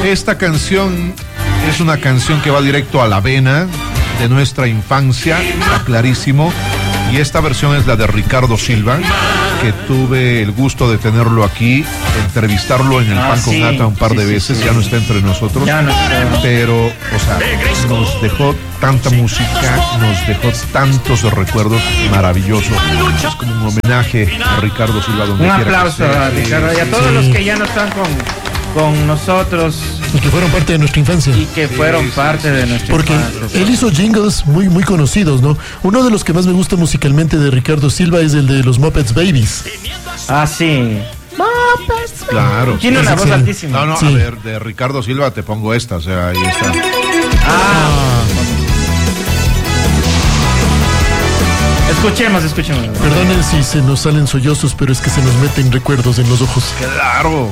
Esta canción es una canción que va directo a la vena de nuestra infancia, está clarísimo. Y esta versión es la de Ricardo Silva, que tuve el gusto de tenerlo aquí, entrevistarlo en el Pan con Nata un par de veces, ya no está entre nosotros, pero, o sea, nos dejó tanta música, nos dejó tantos recuerdos maravillosos. Es como un homenaje a Ricardo Silva. Un aplauso a Ricardo y a todos los que ya no están con nosotros. Los que fueron parte de nuestra infancia. Y que fueron parte de nuestra infancia. Porque él hizo jingles muy, muy conocidos, ¿no? Uno de los que más me gusta musicalmente de Ricardo Silva es el de los Muppets Babies. Ah, sí. Muppets. Claro. Tiene una voz altísima. No, sí. A ver, de Ricardo Silva te pongo esta, o sea, ahí está. Escuchemos. Perdonen si se nos salen sollozos, pero es que se nos meten recuerdos en los ojos. Claro.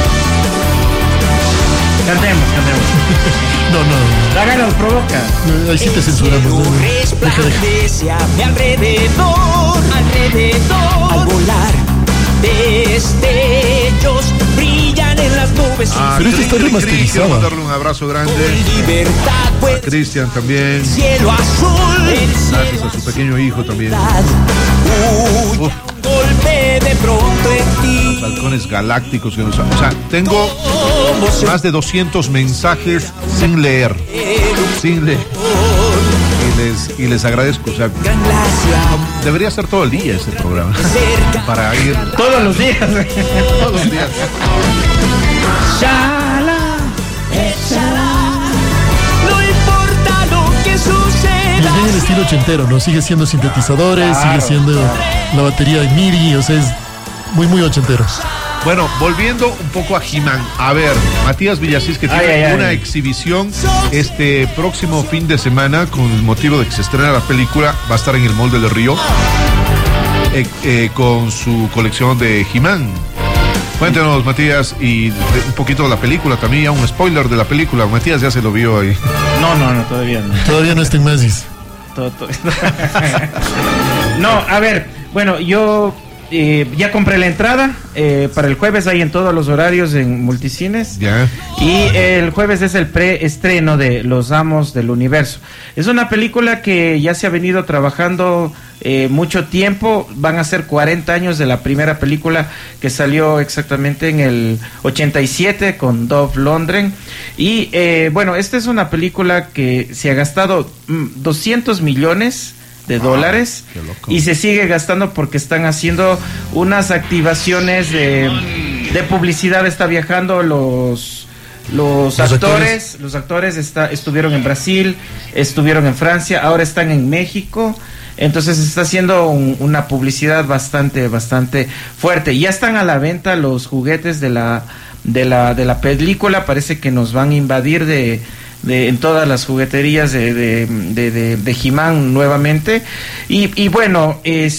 Cantemos. No. La gana nos provoca. Ahí sí te censuramos. Resplandece a mi alrededor. Al volar, destellos brillan en las nubes. Pero esta está remasterizada. Quiero darle un abrazo grande a Cristian también. Cielo azul. Gracias a su pequeño hijo también. Uf. Golpe de pronto en ti. Los halcones galácticos que nos... O sea, tengo más de 200 mensajes sin leer. Y les agradezco. O sea, debería ser todo el día este programa. Para ir... Todos los días. Todos los días. No importa lo que suceda. Y bien el estilo ochentero, ¿no? Sigue siendo sintetizadores, sigue siendo la batería de MIDI, o sea, es muy, muy ochentero. Bueno, volviendo un poco a He-Man. A ver, Matías Villasís, que tiene una exhibición este próximo fin de semana con el motivo de que se estrena la película, va a estar en el Mall del Río con su colección de He-Man. Cuéntenos, Matías, y un poquito de la película también, ya un spoiler de la película. Matías ya se lo vio ahí. No, todavía no. Todavía no está en Mazis. No, a ver, bueno, yo ya compré la entrada para el jueves, hay en todos los horarios en Multicines. Ya. Y el jueves es el preestreno de Los Amos del Universo. Es una película que ya se ha venido trabajando mucho tiempo. Van a ser 40 años de la primera película que salió exactamente en el 87 con Dolph Lundgren. Y bueno, esta es una película que se ha gastado 200 millones de dólares y se sigue gastando porque están haciendo unas activaciones de publicidad. Está viajando los actores estuvieron en Brasil, estuvieron en Francia, ahora están en México. Entonces se está haciendo una publicidad bastante fuerte. Ya están a la venta los juguetes de la película. Parece que nos van a invadir en todas las jugueterías de He-Man nuevamente. Y bueno,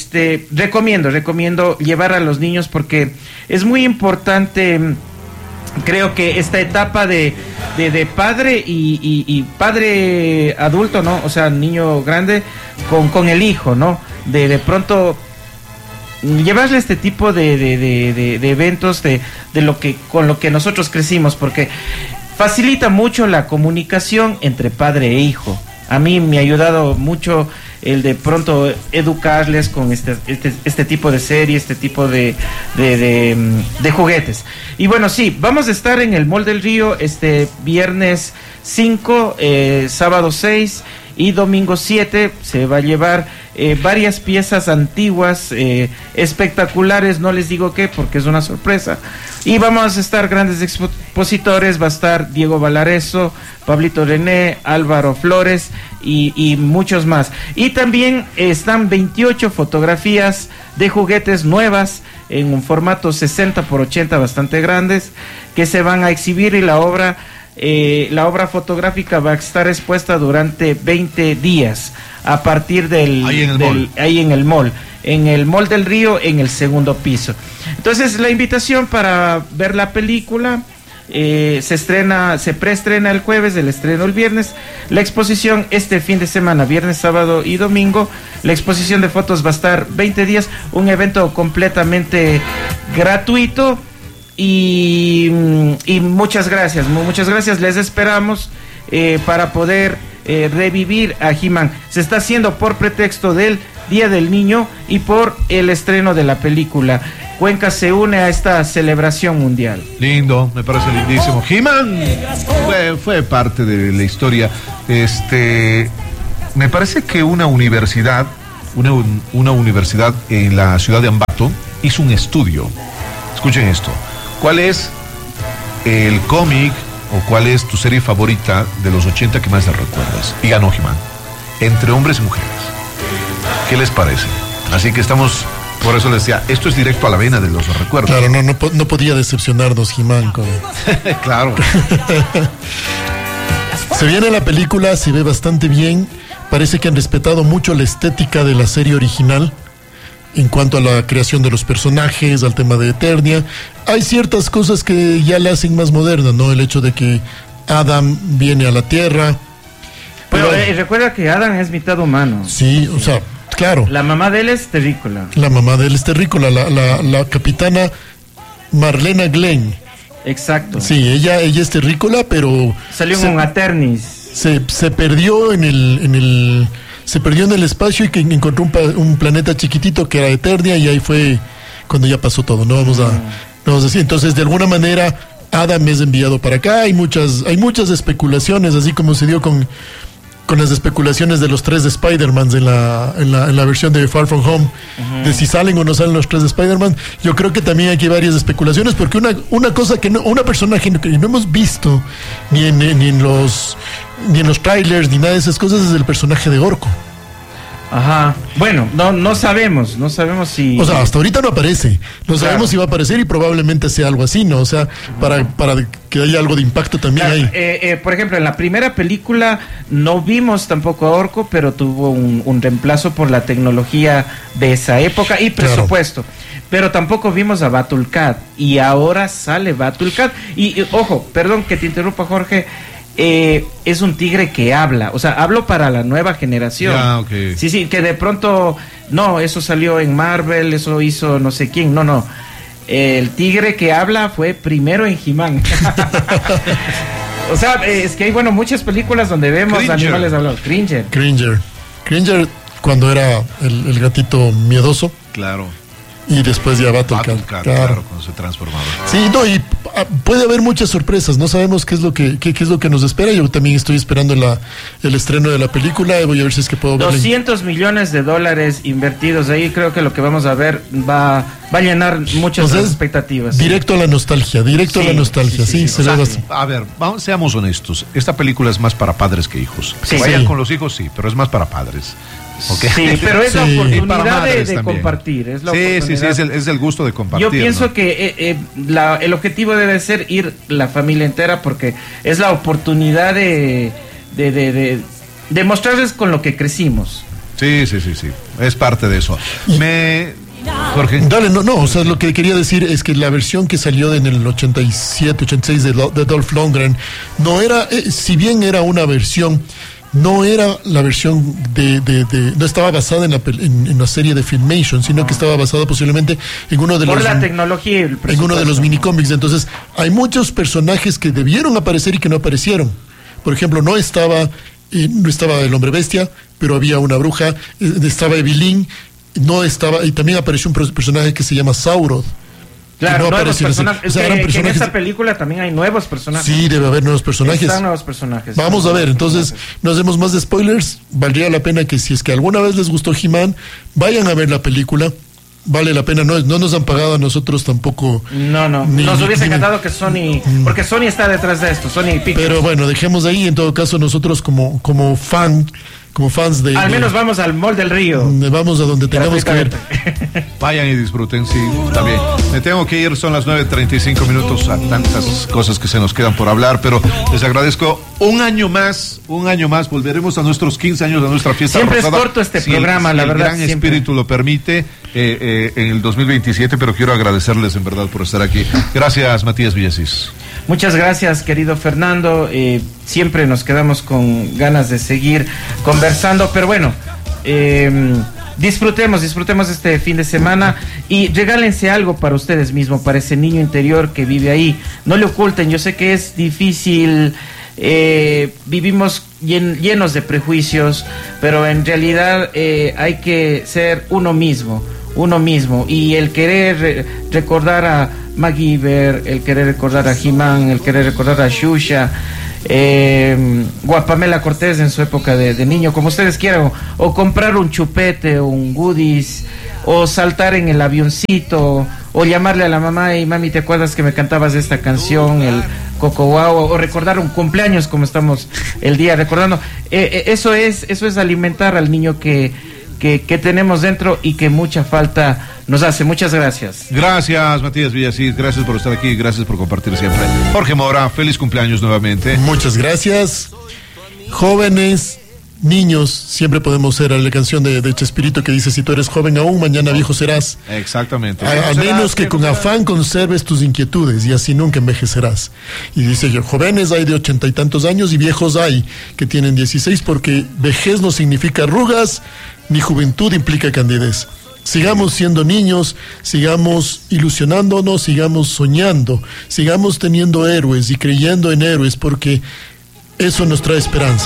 recomiendo llevar a los niños porque es muy importante. Creo que esta etapa de padre y padre adulto, ¿no? O sea, niño grande con el hijo, ¿no? De pronto llevarle este tipo de eventos con lo que nosotros crecimos, porque facilita mucho la comunicación entre padre e hijo. A mí me ha ayudado mucho el de pronto educarles con este tipo de serie, este tipo de juguetes. Y bueno, sí, vamos a estar en el Mall del Río este viernes 5, sábado 6 y domingo 7. Se va a llevar varias piezas antiguas, espectaculares, no les digo qué porque es una sorpresa. Y vamos a estar grandes expositores, va a estar Diego Valareso, Pablito René, Álvaro Flores y muchos más. Y también están 28 fotografías de juguetes nuevas en un formato 60x80 bastante grandes que se van a exhibir, y la obra fotográfica va a estar expuesta durante 20 días a partir ahí en el mall del Río, en el segundo piso. Entonces la invitación para ver la película se preestrena el jueves, el estreno el viernes. La exposición este fin de semana, viernes, sábado y domingo. La exposición de fotos va a estar 20 días, un evento completamente gratuito. y muchas gracias, les esperamos para poder revivir a He-Man. Se está haciendo por pretexto del Día del Niño y por el estreno de la película. Cuenca se une a esta celebración mundial. Lindo, me parece lindísimo. He-Man fue parte de la historia. Me parece que una universidad en la ciudad de Ambato hizo un estudio. Escuchen esto. ¿Cuál es el cómic o cuál es tu serie favorita de los 80 que más te recuerdas? Y ganó He-Man, entre hombres y mujeres. ¿Qué les parece? Así que estamos, por eso les decía, esto es directo a la vena de los recuerdos. Claro, no podía decepcionarnos He-Man con... Claro. Se viene la película, se ve bastante bien. Parece que han respetado mucho la estética de la serie original en cuanto a la creación de los personajes, al tema de Eternia. Hay ciertas cosas que ya la hacen más moderna, ¿no? El hecho de que Adam viene a la Tierra. Pero recuerda que Adam es mitad humano. Sí, o sea, claro. La mamá de él es terrícola. La capitana Marlena Glenn. Exacto. Sí, ella es terrícola, pero... Salió en un Aternis. Se perdió en el espacio y que encontró un planeta chiquitito que era Eternia, y ahí fue cuando ya pasó todo. No vamos a decir. Entonces, de alguna manera, Adam es enviado para acá. Hay muchas especulaciones, así como se dio con las especulaciones de los 3 de Spider-Man en la versión de Far From Home, de si salen o no salen los 3 de Spider-Man. Yo creo que también aquí hay varias especulaciones, porque una cosa que una personaje que no hemos visto ni en los trailers ni nada de esas cosas es el personaje de Orko. Ajá. Bueno, no sabemos si... O sea, hasta ahorita no aparece. No sabemos si va a aparecer, y probablemente sea algo así, ¿no? O sea, para que haya algo de impacto también ahí. Por ejemplo, en la primera película no vimos tampoco a Orko, pero tuvo un reemplazo por la tecnología de esa época y presupuesto. Claro. Pero tampoco vimos a Battle-Cat, y ahora sale Battle-Cat. Y ojo, perdón que te interrumpa, Jorge. Es un tigre que habla, o sea, hablo para la nueva generación. Okay. Sí, que de pronto, no, eso salió en Marvel, eso hizo no sé quién, no. El tigre que habla fue primero en He-Man. O sea, es que hay, muchas películas donde vemos Cringer. Animales hablados. Cringer, cuando era el gatito miedoso. Claro. Y después ya Battle-Cat, claro, cuando se transformaba. Sí, y puede haber muchas sorpresas. No sabemos qué es lo que nos espera. Yo también estoy esperando el estreno de la película. Voy a ver si es que puedo ver. $200 millones invertidos ahí. Creo que lo que vamos a ver va a llenar muchas expectativas. Directo a la nostalgia, sí. A ver, seamos honestos. Esta película es más para padres que hijos. Vayan con los hijos, sí, pero es más para padres. Okay. Sí, pero es la oportunidad de compartir. Es el gusto de compartir. Yo pienso que el objetivo debe ser ir la familia entera, porque es la oportunidad de mostrarles con lo que crecimos. Sí. Es parte de eso. Jorge. Dale, o sea, lo que quería decir es que la versión que salió en el 87, 86 de Dolph Lundgren no era, si bien era una versión, no era la versión no estaba basada en la serie de Filmation, sino que estaba basada posiblemente en uno de la tecnología y el en uno de los minicómics. Entonces, hay muchos personajes que debieron aparecer y que no aparecieron. Por ejemplo, no estaba el Hombre Bestia, pero había una bruja, estaba Evelyn, y también apareció un personaje que se llama Sauron. Claro, nuevos personajes. Que en esta película también hay nuevos personajes. Sí, debe haber nuevos personajes. Están nuevos personajes. Vamos a ver, entonces, no hacemos más de spoilers. Valdría la pena que, si es que alguna vez les gustó He-Man, vayan a ver la película. Vale la pena, no nos han pagado a nosotros tampoco. No, nos hubiese encantado que Sony, porque Sony está detrás de esto, Sony Pictures. Pero bueno, dejemos ahí. En todo caso, nosotros como fans de... Al menos vamos al Mall del Río. Vamos a donde tengamos que ver. Vayan y disfruten, sí, también. Me tengo que ir, son las 9:35 minutos, a tantas cosas que se nos quedan por hablar, pero les agradezco un año más, volveremos a nuestros 15 años, a nuestra fiesta siempre rosada. Es corto este programa, la verdad. El gran espíritu lo permite en el 2027, pero quiero agradecerles en verdad por estar aquí. Gracias, Matías Villasís. Muchas gracias, querido Fernando. Siempre nos quedamos con ganas de seguir conversando, pero bueno, disfrutemos este fin de semana y regálense algo para ustedes mismos, para ese niño interior que vive ahí. No le oculten, yo sé que es difícil, vivimos llenos de prejuicios, pero en realidad hay que ser uno mismo, y el querer recordar a MacGyver, el querer recordar a He-Man, el querer recordar a Xuxa, o a Pamela Cortés en su época de niño, como ustedes quieran, o comprar un chupete o un goodies, o saltar en el avioncito, o llamarle a la mamá y mami, ¿te acuerdas que me cantabas esta canción, el Coco Wow? O recordar un cumpleaños como estamos el día recordando. Eso es alimentar al niño que tenemos dentro y que mucha falta nos hace. Muchas gracias. Gracias, Matías Villasís, gracias por estar aquí, gracias por compartir siempre. Jorge Mora, feliz cumpleaños nuevamente. Muchas gracias. Jóvenes, niños, siempre podemos ser. La canción de Chespirito que dice: si tú eres joven aún, mañana viejo serás. Exactamente. A menos que con afán conserves tus inquietudes, y así nunca envejecerás. Y dice: jóvenes hay de 80 y tantos años, y viejos hay que tienen 16, porque vejez no significa arrugas, ni juventud implica candidez. Sigamos siendo niños, sigamos ilusionándonos, sigamos soñando, sigamos teniendo héroes y creyendo en héroes, porque eso nos trae esperanza.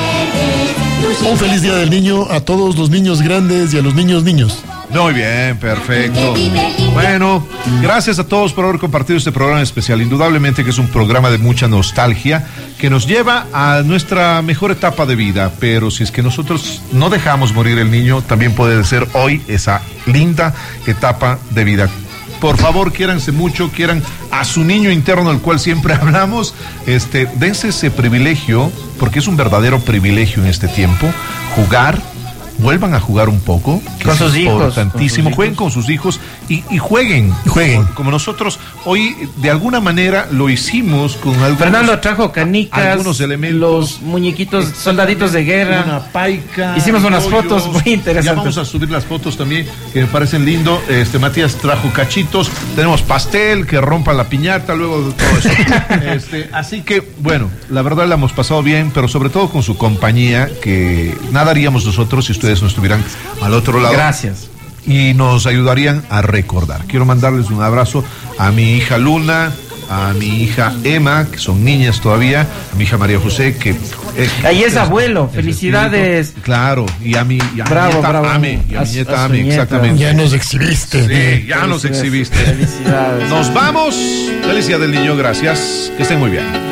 Un feliz Día del Niño a todos los niños grandes y a los niños. Muy bien, perfecto. Bueno, gracias a todos por haber compartido este programa especial. Indudablemente que es un programa de mucha nostalgia que nos lleva a nuestra mejor etapa de vida, pero si es que nosotros no dejamos morir el niño, también puede ser hoy esa linda etapa de vida. Por favor, quiéranse mucho, quieran a su niño interno, del cual siempre hablamos. Dense ese privilegio, porque es un verdadero privilegio en este tiempo, jugar. Vuelvan a jugar un poco, que con sus hijos, importantísimo. Jueguen con sus hijos y jueguen. Como nosotros hoy de alguna manera lo hicimos con algunos. Fernando trajo canicas, algunos elementos, los muñequitos, soldaditos de guerra, una paica. Hicimos unas fotos muy interesantes. Ya vamos a subir las fotos también, que me parecen lindo. Matías trajo cachitos, tenemos pastel, que rompa la piñata, luego todo eso. Así que, bueno, la verdad la hemos pasado bien, pero sobre todo con su compañía, que nada haríamos nosotros si ustedes no estuvieran al otro lado. Gracias. Y nos ayudarían a recordar. Quiero mandarles un abrazo a mi hija Luna, a mi hija Emma, que son niñas todavía, a mi hija María José, que ahí es abuelo. Felicidades. Claro, y a mi nieta Ame, y a mi nieta Ame, exactamente. Ya nos exhibiste. Sí, ya nos exhibiste. Felicidades. Nos vamos. Feliz Día del Niño, gracias. Que estén muy bien.